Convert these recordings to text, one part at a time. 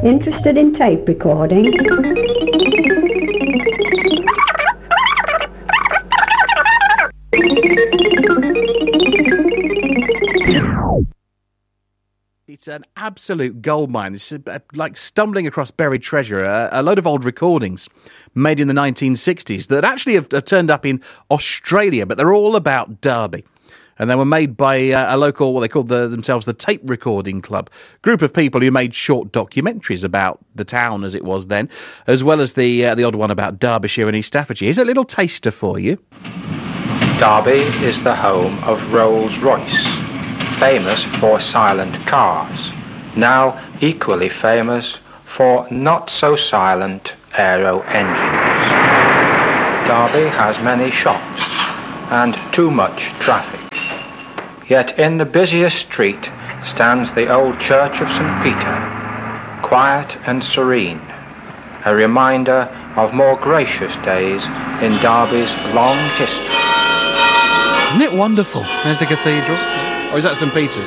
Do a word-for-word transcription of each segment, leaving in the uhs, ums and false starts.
Interested in tape recording? It's an absolute goldmine. It's like stumbling across buried treasure. A, a load of old recordings made in the nineteen sixties that actually have, have turned up in Australia, but they're all about Derby. And they were made by uh, a local, what they called the, themselves the Tape Recording Club, group of people who made short documentaries about the town as it was then, as well as the uh, the odd one about Derbyshire and East Staffordshire. Here's a little taster for you. Derby is the home of Rolls-Royce, famous for silent cars, now equally famous for not-so-silent aero engines. Derby has many shops and too much traffic. Yet in the busiest street stands the old church of Saint Peter, quiet and serene, a reminder of more gracious days in Derby's long history. Isn't it wonderful? There's the cathedral. Or is that Saint Peter's?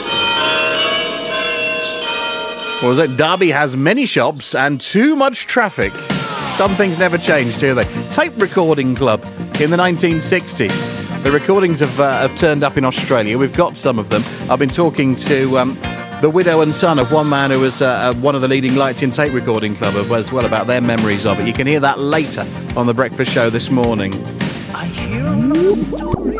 Or is it Derby has many shops and too much traffic? Some things never change, do they? Tape Recording Club in the nineteen sixties. The recordings have, uh, have turned up in Australia. We've got some of them. I've been talking to um, the widow and son of one man who was uh, one of the leading lights in Tape Recording Club as well about their memories of it. You can hear that later on The Breakfast Show this morning. I hear a lot of stories.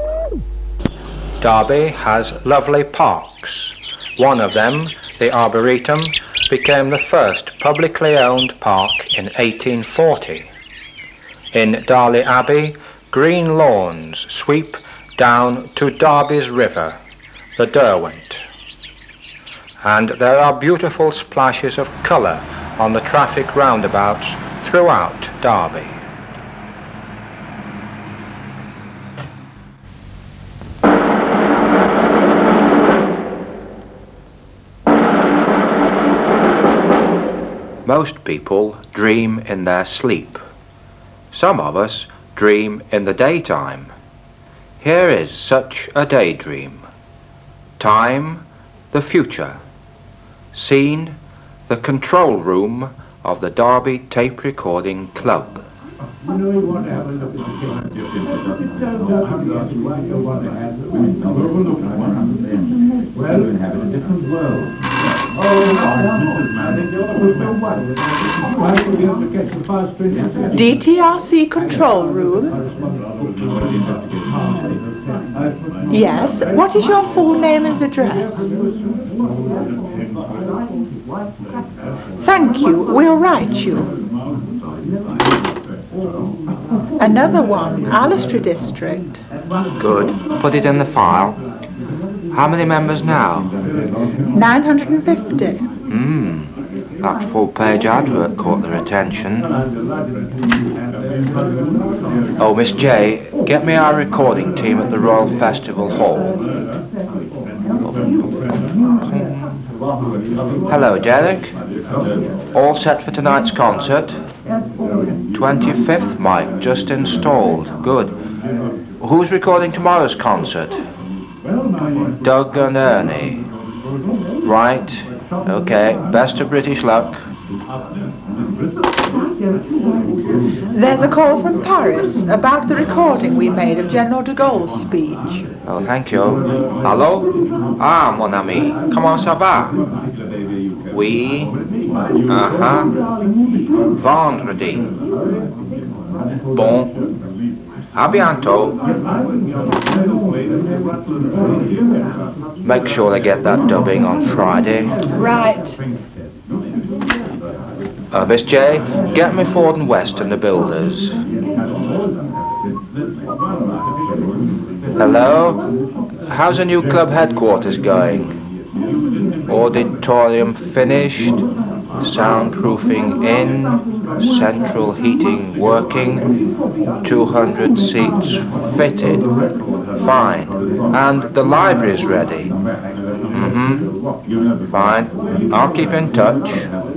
Derby has lovely parks. One of them, the Arboretum, became the first publicly owned park in eighteen forty. In Darley Abbey, green lawns sweep down to Derby's river, the Derwent. And there are beautiful splashes of colour on the traffic roundabouts throughout Derby. Most people dream in their sleep. Some of us dream in the daytime. Here is such a daydream. Time, the future. Scene, the control room of the Derby Tape Recording Club. D T R C control room? Yes. What is your full name and address? Thank you. We'll write you. Another one, Alistair District. Good. Put it in the file. How many members now? nine hundred fifty. Hmm. That full-page advert caught their attention. Oh, Miss J, get me our recording team at the Royal Festival Hall. Hello, Derek. All set for tonight's concert? twenty-fifth mic just installed. Good. Who's recording tomorrow's concert? Doug and Ernie. Right. Okay. Best of British luck. There's a call from Paris about the recording we made of General de Gaulle's speech. Oh, thank you. Hello? Ah, mon ami. Comment ça va? Oui. Uh-huh. Vendredi. Bon. À bientôt. Make sure they get that dubbing on Friday. Right. Uh, Miss J, get me Ford and West and the builders. Hello? How's the new club headquarters going? Auditorium finished, soundproofing in, central heating working, two hundred seats fitted. Fine. And the library's ready. Mm-hmm. Fine. I'll keep in touch.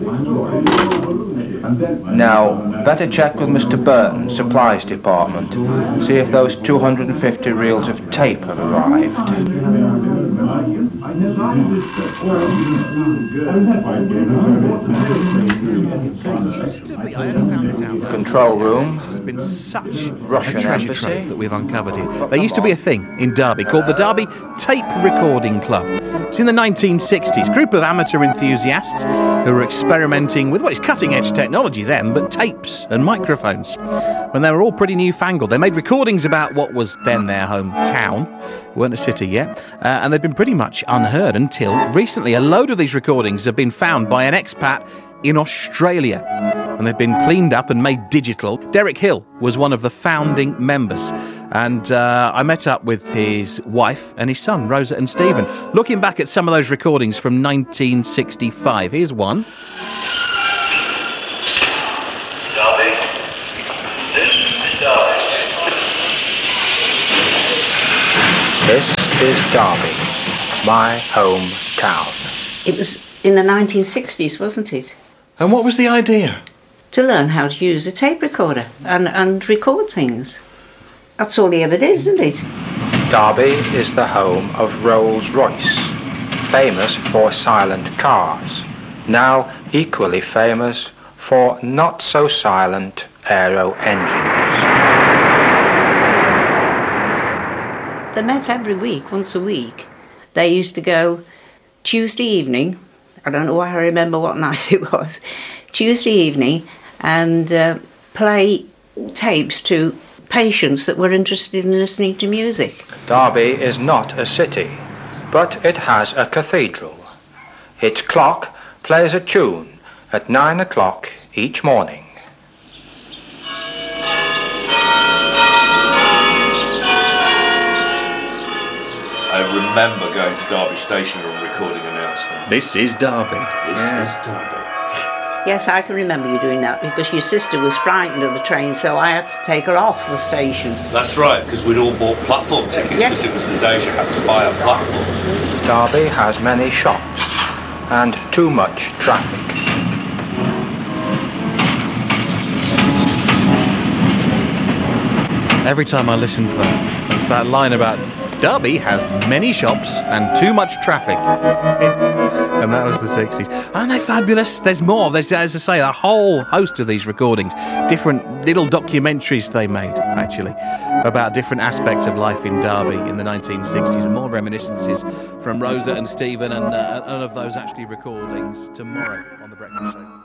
Now, better check with Mister Burton, Supplies Department. See if those two hundred fifty reels of tape have arrived. Used to be, I only found this out. Control room. This has been such Russian a treasure embassy. trove that we've uncovered here. There used to be a thing in Derby called the Derby Tape Recording Club. It's in the nineteen sixties. Group of amateur enthusiasts who were experimenting with what is cutting-edge technology then, but tapes and microphones. When they were all pretty newfangled, they made recordings about what was then their hometown. Weren't a city yet, uh, and they've been pretty much unheard until recently. A load of these recordings have been found by an expat in Australia, and they've been cleaned up and made digital. Derek Hill was one of the founding members, and uh, I met up with his wife and his son, Rosa and Stephen, looking back at some of those recordings from nineteen sixty-five. Here's one. Derby. This is Derby. This is Derby, my hometown. It was in the nineteen sixties, wasn't it? And what was the idea? To learn how to use a tape recorder and, and record things. That's all he ever did, isn't it? Derby is the home of Rolls-Royce, famous for silent cars, now equally famous for not-so-silent aero engines. They met every week, once a week. They used to go Tuesday evening, I don't know why I remember what night it was, Tuesday evening, and uh, play tapes to patients that were interested in listening to music. Derby is not a city, but it has a cathedral. Its clock plays a tune at nine o'clock each morning. I remember going to Derby Station and recording announcements. This is Derby. This is Derby. Yes, I can remember you doing that because your sister was frightened of the train, so I had to take her off the station. That's right, because we'd all bought platform tickets Yeah. because it was the days you had to buy a platform. Derby has many shops and too much traffic. Every time I listen to that, it's that line about Derby has many shops and too much traffic. It's, and that was the sixties. Aren't they fabulous? There's more. There's, as I say, a whole host of these recordings. Different little documentaries they made, actually, about different aspects of life in Derby in the nineteen sixties, and more reminiscences from Rosa and Stephen and, uh, and of those actually recordings tomorrow on The Breakfast Show.